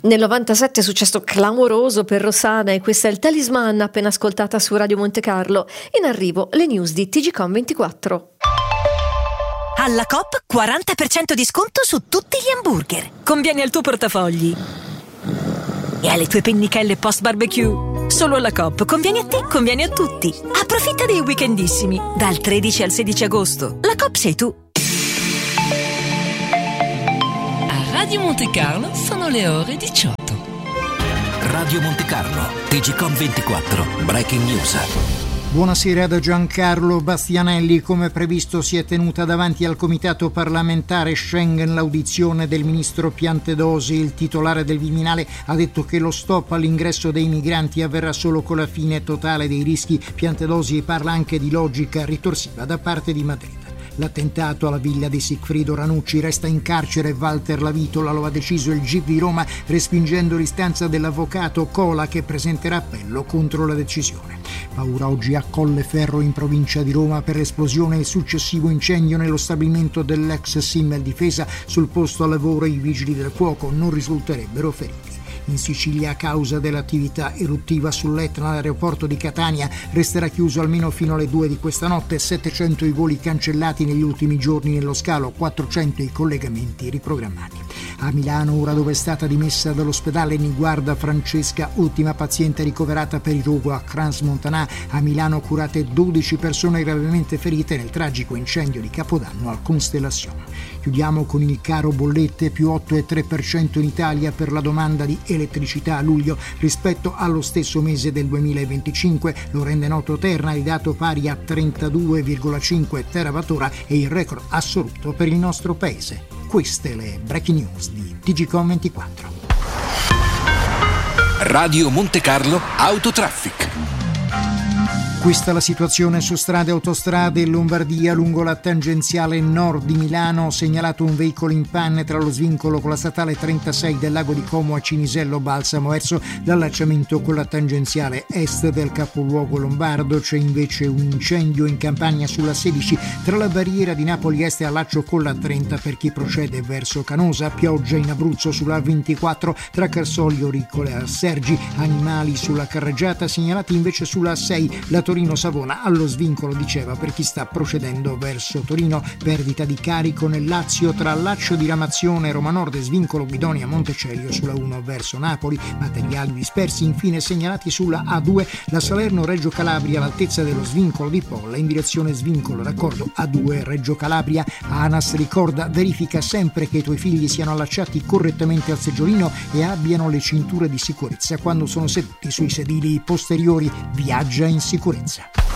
Nel 97 è successo clamoroso per Rossana e questa è il Talisman appena ascoltata su Radio Monte Carlo. In arrivo le news di TGcom24. Alla Coop 40% di sconto su tutti gli hamburger. Conviene al tuo portafogli e alle tue pennichelle post barbecue. Solo alla Coop conviene a te, conviene a tutti. Approfitta dei weekendissimi dal 13 al 16 agosto. La Coop sei tu. Radio Monte Carlo sono le ore 18. Radio Monte Carlo, TGcom24, Breaking News. Buonasera da Giancarlo Bastianelli. Come previsto si è tenuta davanti al Comitato parlamentare Schengen l'audizione del ministro Piantedosi. Il titolare del Viminale ha detto che lo stop all'ingresso dei migranti avverrà solo con la fine totale dei rischi. Piantedosi parla anche di logica ritorsiva da parte di Madrid. L'attentato alla villa di Sigfrido Ranucci, resta in carcere Walter Lavitola, lo ha deciso il GIP di Roma respingendo l'istanza dell'avvocato Cola che presenterà appello contro la decisione. Paura oggi a Colleferro in provincia di Roma per l'esplosione e il successivo incendio nello stabilimento dell'ex Simmel Difesa. Sul posto a lavoro i vigili del fuoco non risulterebbero feriti. In Sicilia, a causa dell'attività eruttiva sull'Etna, l'aeroporto di Catania resterà chiuso almeno fino alle 2 di questa notte. 700 i voli cancellati negli ultimi giorni nello scalo, 400 i collegamenti riprogrammati. A Milano, ora dove è stata dimessa dall'ospedale Niguarda Francesca, ultima paziente ricoverata per il rogo a Crans-Montana. A Milano curate 12 persone gravemente ferite nel tragico incendio di Capodanno al Costellazione. Chiudiamo con il caro bollette, più 8,3% in Italia per la domanda di elettricità a luglio rispetto allo stesso mese del 2025. Lo rende noto Terna, il dato pari a 32,5 terawattora e il record assoluto per il nostro paese. Queste le breaking news di TGcom24. Radio Monte Carlo Autotraffic. Questa è la situazione su strade e autostrade in Lombardia. Lungo la tangenziale nord di Milano segnalato un veicolo in panne tra lo svincolo con la statale 36 del lago di Como a Cinisello Balsamo verso l'allacciamento con la tangenziale est del capoluogo lombardo. C'è invece un incendio in Campania sulla 16 tra la barriera di Napoli Est e allaccio con la 30 per chi procede verso Canosa. Pioggia in Abruzzo sulla 24 tra Carsolio Ricole e Sergi. Animali sulla carreggiata segnalati invece sulla 6 la Torino-Savona allo svincolo di Ceva per chi sta procedendo verso Torino. Perdita di carico nel Lazio tra Laccio di Ramazione, Roma Nord e svincolo Guidonia Montecelio sulla 1 verso Napoli. Materiali dispersi infine segnalati sulla A2 la Salerno-Reggio Calabria all'altezza dello svincolo di Polla in direzione svincolo raccordo A2 Reggio Calabria. ANAS ricorda: verifica sempre che i tuoi figli siano allacciati correttamente al seggiolino e abbiano le cinture di sicurezza quando sono seduti sui sedili posteriori. Viaggia in sicurezza.